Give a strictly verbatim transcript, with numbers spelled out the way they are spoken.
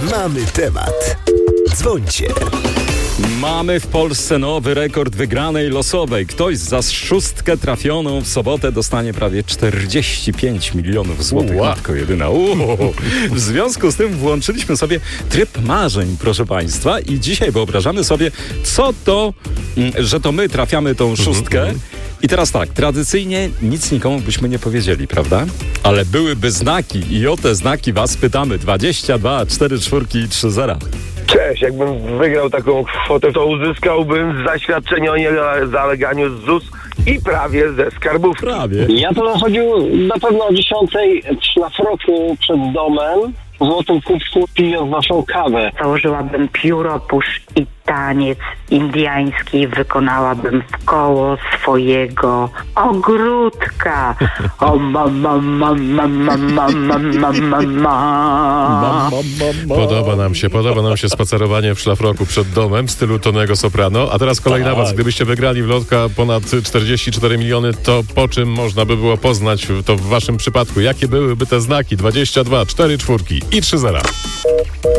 Mamy temat. Dzwońcie. Mamy w Polsce nowy rekord wygranej losowej. Ktoś za szóstkę trafioną w sobotę dostanie prawie czterdzieści pięć milionów złotych. Ua. Matko jedyna. Uuu. W związku z tym włączyliśmy sobie tryb marzeń, proszę Państwa, i dzisiaj wyobrażamy sobie, co to, że to my trafiamy tą szóstkę. I teraz tak, tradycyjnie nic nikomu byśmy nie powiedzieli, prawda? Ale byłyby znaki i o te znaki was pytamy. dwadzieścia dwa, cztery czwórki i trzy zera. Cześć, jakbym wygrał taką kwotę, to uzyskałbym zaświadczenie o niezaleganiu z Z U S i prawie ze skarbówki. Prawie. Ja to bym chodził na pewno o dziesiątej w szlafroku przed domem, w złotym kubku, pijąc naszą kawę. Założyłabym pióropusz i taniec indyjski wykonałabym w koło swojego ogródka. O ma ma ma ma ma ma ma ma ma ma. Podoba nam się, podoba nam się spacerowanie w szlafroku przed domem w stylu Tonego Soprano. A teraz kolej na was. Gdybyście wygrali w lotka ponad czterdzieści cztery miliony, to po czym można by było poznać to w waszym przypadku? Jakie byłyby te znaki? dwadzieścia dwa, cztery czwórki i trzy zera.